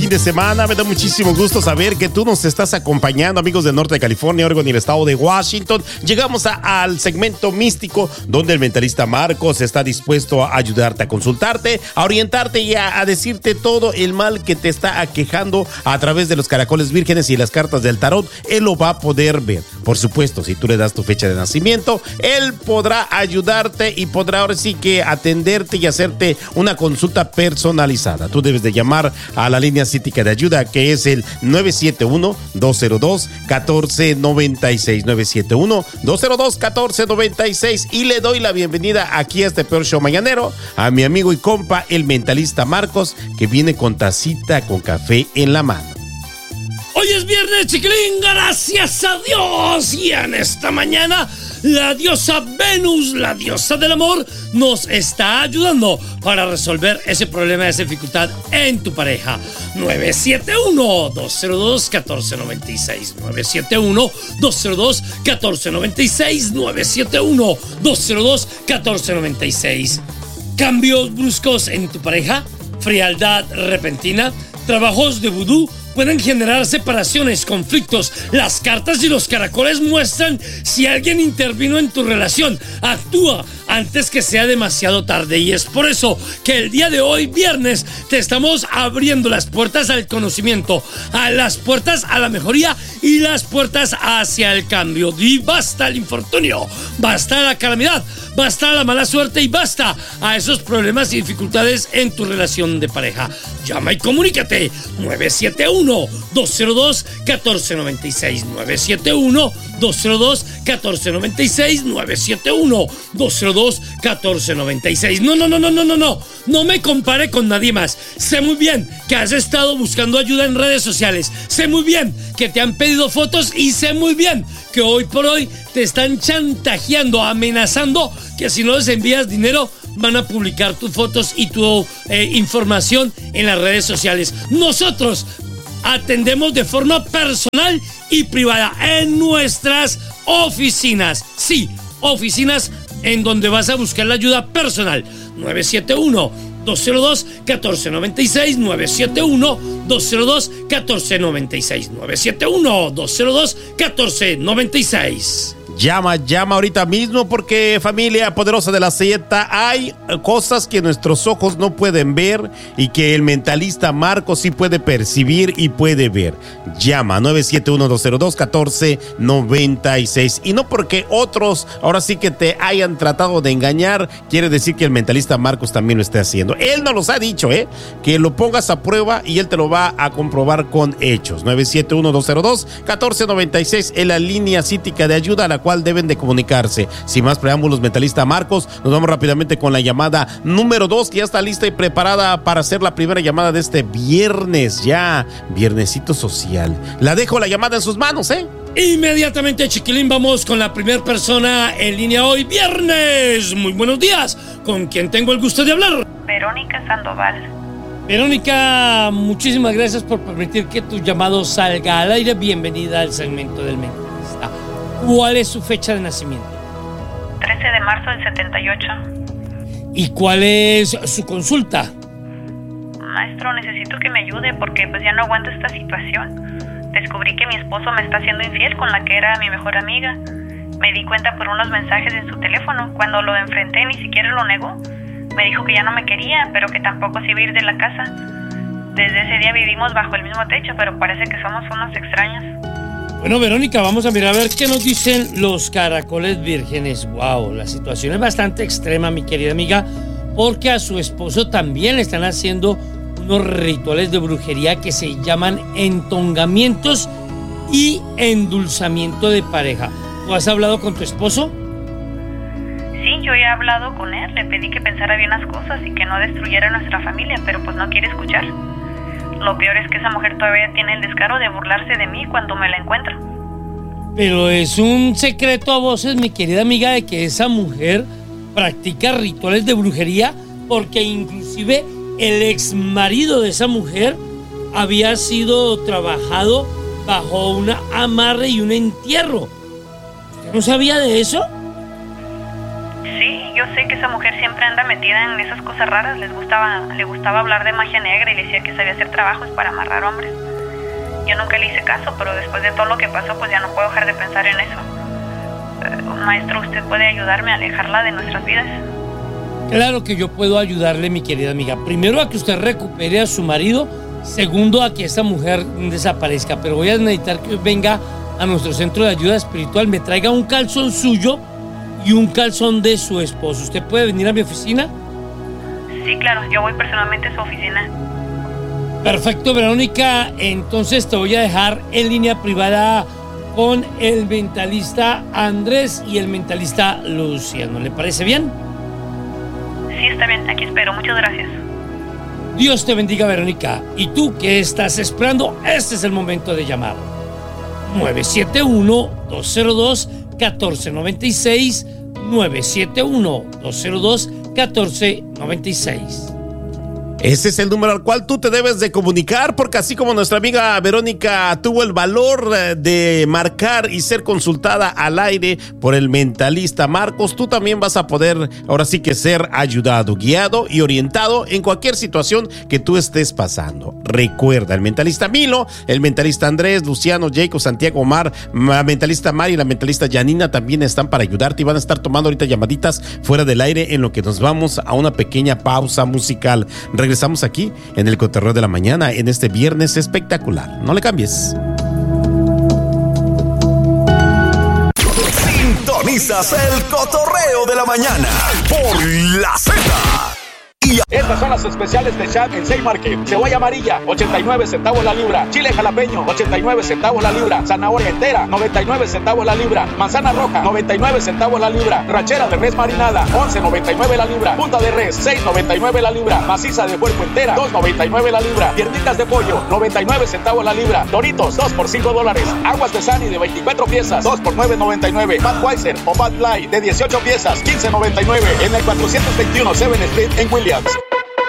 de semana. Me da muchísimo gusto saber que tú nos estás acompañando, amigos del norte de California, Oregon y el estado de Washington. Llegamos al segmento místico, donde el mentalista Marcos está dispuesto a ayudarte, a consultarte, a orientarte y a decirte todo el mal que te está aquejando a través de los caracoles vírgenes y las cartas del tarot. Él lo va a poder ver. Por supuesto, si tú le das tu fecha de nacimiento, él podrá ayudarte y podrá ahora sí que atenderte y hacerte una consulta personalizada. Tú debes de llamar a la línea cítica de ayuda, que es el 971-202-1496, 971-202-1496, y le doy la bienvenida aquí a este peor show mañanero a mi amigo y compa, el mentalista Marcos, que viene con tacita con café en la mano. Hoy es viernes, chiquilín, gracias a Dios. Y en esta mañana, la diosa Venus, la diosa del amor, nos está ayudando para resolver ese problema, esa dificultad en tu pareja. 971-202-1496, 971-202-1496, 971-202-1496. Cambios bruscos en tu pareja, frialdad repentina, trabajos de vudú pueden generar separaciones, conflictos. Las cartas y los caracoles muestran si alguien intervino en tu relación. Actúa antes que sea demasiado tarde, y es por eso que el día de hoy, viernes, te estamos abriendo las puertas al conocimiento, a las puertas a la mejoría y las puertas hacia el cambio. Y basta el infortunio, basta la calamidad, basta la mala suerte y basta a esos problemas y dificultades en tu relación de pareja. Llama y comunícate. 971-202-1496, 971-202-1496, 971-202-1496. No me compare con nadie más. Sé muy bien que has estado buscando ayuda en redes sociales. Sé muy bien que te han pedido fotos y sé muy bien que hoy por hoy te están chantajeando, amenazando que si no les envías dinero van a publicar tus fotos y tu información en las redes sociales. Nosotros atendemos de forma personal y privada en nuestras oficinas. Sí, oficinas en donde vas a buscar la ayuda personal. 971-202-1496, 971-202-1496, 971-202-1496. Llama ahorita mismo, porque, familia poderosa de la Z, hay cosas que nuestros ojos no pueden ver y que el mentalista Marcos sí puede percibir y puede ver. Llama 971-202-1496. Y no porque otros ahora sí que te hayan tratado de engañar, quiere decir que el mentalista Marcos también lo esté haciendo. Él nos los ha dicho, que lo pongas a prueba y él te lo va a comprobar con hechos. 971-202-1496 es la línea cítica de ayuda a la cual deben de comunicarse. Sin más preámbulos, mentalista Marcos, nos vamos rápidamente con la llamada número 2, que ya está lista y preparada para hacer la primera llamada de este viernes, ya viernesito social. La dejo la llamada en sus manos, Inmediatamente, chiquilín, vamos con la primera persona en línea hoy, viernes. Muy buenos días. ¿Con quién tengo el gusto de hablar? Verónica Sandoval. Verónica, muchísimas gracias por permitir que tu llamado salga al aire. Bienvenida al segmento del mentalista. ¿Cuál es su fecha de nacimiento? 13 de marzo del 78. ¿Y cuál es su consulta? Maestro, necesito que me ayude porque pues ya no aguanto esta situación. Descubrí que mi esposo me está haciendo infiel con la que era mi mejor amiga. Me di cuenta por unos mensajes en su teléfono. Cuando lo enfrenté ni siquiera lo negó. Me dijo que ya no me quería, pero que tampoco se iba a ir de la casa. Desde ese día vivimos bajo el mismo techo, pero parece que somos unos extraños. Bueno, Verónica, vamos a mirar a ver qué nos dicen los caracoles vírgenes. Wow, la situación es bastante extrema, mi querida amiga, porque a su esposo también le están haciendo unos rituales de brujería que se llaman entongamientos y endulzamiento de pareja. ¿Tú has hablado con tu esposo? Sí, yo he hablado con él. Le pedí que pensara bien las cosas y que no destruyera nuestra familia, pero pues no quiere escuchar. Lo peor es que esa mujer todavía tiene el descaro de burlarse de mí cuando me la encuentro. Pero es un secreto a voces, mi querida amiga, de que esa mujer practica rituales de brujería, porque inclusive el ex marido de esa mujer había sido trabajado bajo un amarre y un entierro. ¿Usted no sabía de eso? Sí, yo sé que esa mujer siempre anda metida en esas cosas raras. Le gustaba hablar de magia negra y le decía que sabía hacer trabajos para amarrar hombres. Yo nunca le hice caso, pero después de todo lo que pasó, pues ya no puedo dejar de pensar en eso. Maestro, ¿usted puede ayudarme a alejarla de nuestras vidas? Claro que yo puedo ayudarle, mi querida amiga. Primero, a que usted recupere a su marido. Segundo, a que esta mujer desaparezca. Pero voy a necesitar que venga a nuestro centro de ayuda espiritual, me traiga un calzón suyo y un calzón de su esposo. ¿Usted puede venir a mi oficina? Sí, claro, yo voy personalmente a su oficina. Perfecto, Verónica. Entonces te voy a dejar en línea privada con el mentalista Andrés y el mentalista Luciano. ¿Le parece bien? Sí, está bien, aquí espero. Muchas gracias. Dios te bendiga, Verónica. ¿Y tú qué estás esperando? Este es el momento de llamar. 971-202-1496. 971-202-1496. Ese es el número al cual tú te debes de comunicar, porque así como nuestra amiga Verónica tuvo el valor de marcar y ser consultada al aire por el mentalista Marcos, tú también vas a poder ahora sí que ser ayudado, guiado y orientado en cualquier situación que tú estés pasando. Recuerda, el mentalista Milo, el mentalista Andrés, Luciano, Jacob, Santiago, Omar, la mentalista Mari y la mentalista Janina también están para ayudarte y van a estar tomando ahorita llamaditas fuera del aire en lo que nos vamos a una pequeña pausa musical. Regresamos aquí en el Cotorreo de la Mañana en este viernes espectacular. No le cambies. Sintonizas el Cotorreo de la Mañana por La Z. Estas son las especiales de Chat en Save Market. Cebolla amarilla, 89 centavos la libra. Chile jalapeño, 89 centavos la libra. Zanahoria entera, 99 centavos la libra. Manzana roja, 99 centavos la libra. Rachera de res marinada, 11.99 la libra. Punta de res, 6.99 la libra. Maciza de puerco entera, 2.99 la libra. Piernitas de pollo, 99 centavos la libra. Doritos, 2 por $5. Aguas de Sani de 24 piezas, 2 por $9.99. Budweiser o Bud Light de 18 piezas, $15.99. En el 421 7th Street en Williams.